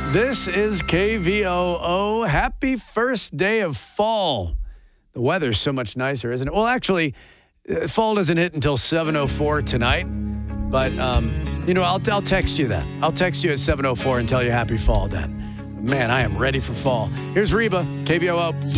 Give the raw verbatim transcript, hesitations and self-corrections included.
This is K V O O. Happy first day of fall. The weather's so much nicer, isn't it? Well, actually, uh, fall doesn't hit until seven oh four tonight. But, um, you know, I'll, I'll text you then. I'll text you at seven oh four and tell you happy fall then. Man, I am ready for fall. Here's Reba, K V O O.